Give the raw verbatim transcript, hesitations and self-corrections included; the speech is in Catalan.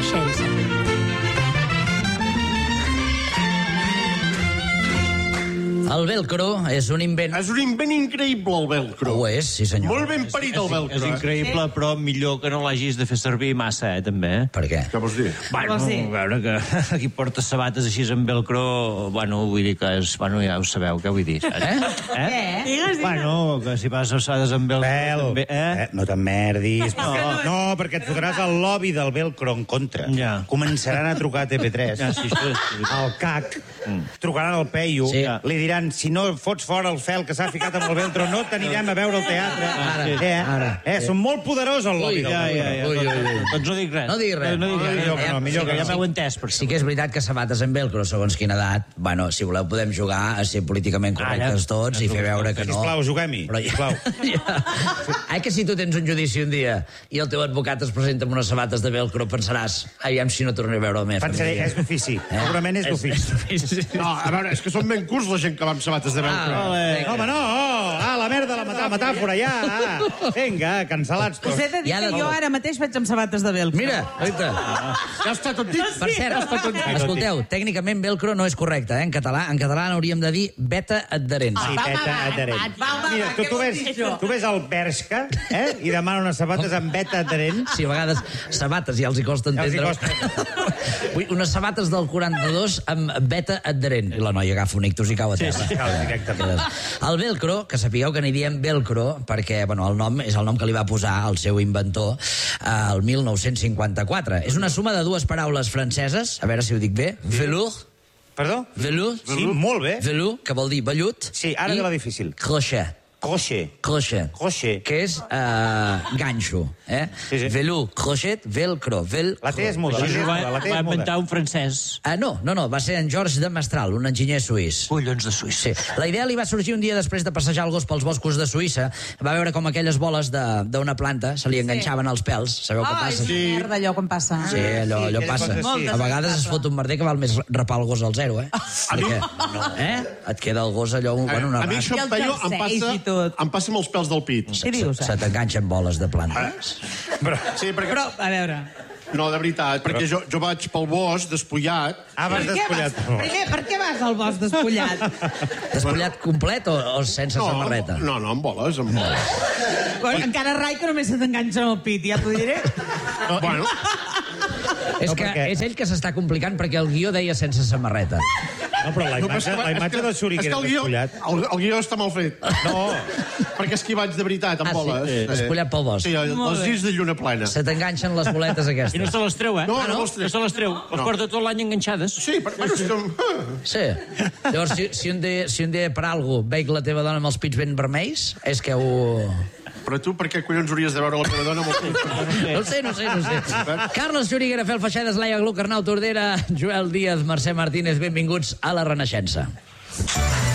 Renaixença. El velcro és un invent... És un invent increïble, el velcro. Ho és, sí senyor. Molt ben parit, el velcro. És increïble, Sí. però millor que no l'hagis de fer servir massa, eh, també. Eh? Per què? Què vols dir? Bueno, sí. a veure, que aquí portes sabates així amb velcro, bueno, vull dir que és... Bueno, ja ho sabeu, què vull dir. Eh? Què? Digues, digues. Bueno, que si vas a sabates amb velcro... Pèl, també, eh? eh? no t'emmerdis. No, no, perquè et fotràs el lobby del velcro en contra. Ja. Començaran a trucar a T V tres. Ja, sí, això és... Al C A C. Trucaran al Peyu. Sí. Li diran, si no fots fora el fel que s'ha ficat amb el velcro, no t'anirem a veure al teatre. Ara, eh, ara. Eh, són molt poderós el lobby Ui, del Ja, ja, ja. Ui, ui, ui. Doncs no dic res. No diguis res. No dic res. Millor que no, millor que ja no. m'heu entès, per Sí que és veritat que sabates amb velcro, segons quina edat, bueno, si voleu podem jugar a ser políticament correctes Ara. tots i fer veure que no... Sisplau, juguem-hi. Però ja... Sisplau. ja. Ai, que si tu tens un judici un dia i el teu advocat es presenta amb unes sabates de velcro, pensaràs, aviam si no tornaré a veure la meva Pensaré, família. és d'ofici. Segurament és d'ofici. No, a veure, és que són ben curts la gent que va amb sabates de velcro. Ah, No, home, no! Oh, ah, la merda, la, meta- la metàfora, ja! Ah. Vinga, cancel·lats Us tots. he de dir Ja de que jo tot. ara mateix vaig amb sabates de velcro. Mira, oita. Ja està tot dit. Per cert, escolteu, tècnicament velcro no és correcte, eh? En català, en català hauríem de dir beta adherent. Sí, beta adherent. Mira, tu, tu, ves, tu ves el Bershka, eh? I demana unes sabates amb beta adherent. Sí, a vegades sabates ja els hi costa Ja els hi entendre. Vull unes sabates del quaranta-dos amb beta adherent. I la noia agafa un ictus i cau a terra. sí, cau directament. El velcro, que sapigueu que n'hi diem velcro, perquè bueno, el nom és el nom que li va posar el seu inventor eh, el mil nou-cents cinquanta-quatre. És una suma de dues paraules franceses, a veure si ho dic bé. Velour, Perdó? velour, Sí, molt bé. velour, que vol dir vellut. Sí, ara i ve la difícil. crochet. Crochet. Crochet. Crochet. Que és uh, ganxo. Eh? Sí, sí. Velour, crochet, velcro, velcro. La T és muda, la T Això és ho va, muda, la T va és muda. inventar un francès. Ah, no, no, no, va ser en Georges de Mestral, un enginyer suís. Collons de Suïssa. Sí. La idea li va sorgir un dia després de passejar el gos pels boscos de Suïssa. Va veure com aquelles boles de- d'una planta se li enganxaven als pèls. Sabeu què Ah, passa? és una merda allò quan passa. Sí, allò, allò aquelles passa. coses sí. A vegades es fot un merder que val més rapar el gos al zero, eh? Perquè, no. eh? Et queda el gos allò, bueno, una A mi rasca. això I em els feia, em jerseis passa, i tot. em passa amb els pèls del pit. Què dius, Se eh? t'enganxen boles de plantes. Però, Sí, perquè... Però, a veure... No, de veritat, perquè jo, jo vaig pel bosc despullat. ah, vas Per què vas, despullat. primer, per què vas al bosc despullat? Despullat complet o, o sense No, samarreta? no, no, amb boles, amb boles. Bueno, encara rai que només se t'enganxa al pit, ja t'ho diré. Bueno, És No, que perquè- és ell que s'està complicant perquè el guió deia sense samarreta. No, però la no, però és imatge, que- la és imatge que- del Suri és que que era el guió, despullat... el, el guió està mal fet. No, Perquè és que hi vaig de veritat, amb Ah, sí? boles. Sí. Despullat pel bosc. Sí, les dits de lluna plena. Se t'enganxen les boletes I no aquestes. se les treu, eh? No, Ah, no les treu. No se les treu. Les No. porta tot l'any enganxades. Sí, però... Bueno, és que... Sí. Llavors, si, si, un dia, si un dia per algú veig la teva dona amb els pits ben vermells, és que ho... Però tu per què collons hauries de veure la teva dona amb el pit? No ho sé, no ho sé, no ho sé. Carles Xuriguera, Fel Feixedes, Laia Gluck, Arnau Tordera, Joel Díaz, Mercè Martínez, benvinguts a la Renaixença.